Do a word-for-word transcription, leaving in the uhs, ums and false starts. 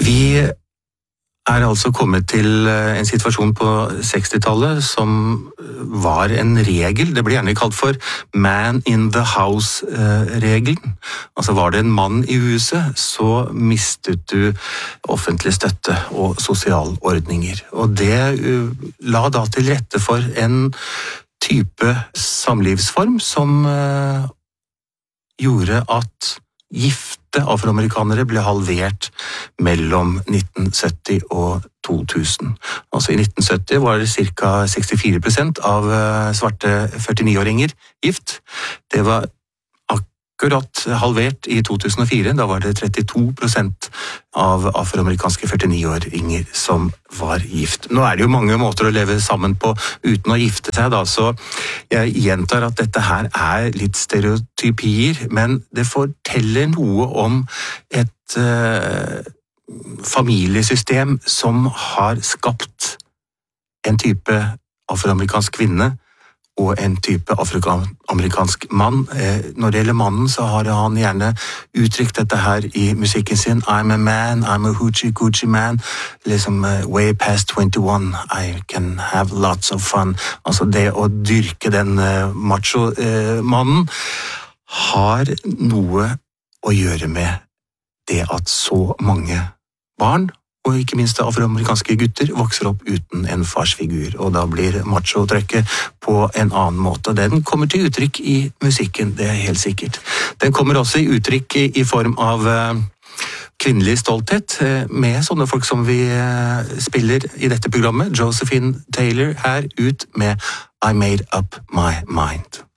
Vi er altså kommet til en situasjon på sekstitallet som var en regel. Det ble gjerne kalt for man in the house-regelen. Altså var det en mann i huset, så mistet du offentlig støtte og sosialordninger. Og det la da til rette for en type samlivsform som gjorde at gifte afroamerikanere ble halvert mellom nitten sytti og to tusen. Altså i nitten sytti var det ca. sekstifire prosent av svarte førtini-åringer gift. Det var akkurat halvert i to tusen og fire, da var det trettito prosent av afroamerikanske førtini-åringer som var gift. Nå er det jo mange måter å leve sammen på uten å gifte seg, da, så jeg gjentar at dette her er litt stereotypier, men det forteller noe om et uh, familiesystem som har skapt en type afroamerikansk kvinne og en type afroamerikansk mann. Når det gjelder mannen, så har han gjerne uttrykt dette her i musikken sin. I'm a man, I'm a hoochie-coochie man. Liksom way past twenty-one, I can have lots of fun. Altså det å dyrke den macho-mannen har noe å gjøre med det at så mange barn og ikke minst afroamerikanske gutter vokser opp uten en farsfigur, og da blir macho-trykket på en annen måte. Den kommer til uttrykk i musikken, det er helt sikkert. Den kommer også i uttrykk i form av kvinnelig stolthet, med sånne folk som vi spiller i dette programmet. Josephine Taylor her ut med I Made Up My Mind.